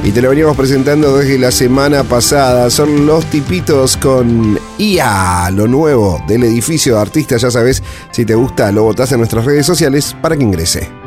y te lo veníamos presentando desde la semana pasada. Son Los Tipitos con IA, lo nuevo del edificio de artistas. Ya sabes, si te gusta, lo botás en nuestras redes sociales para que ingrese.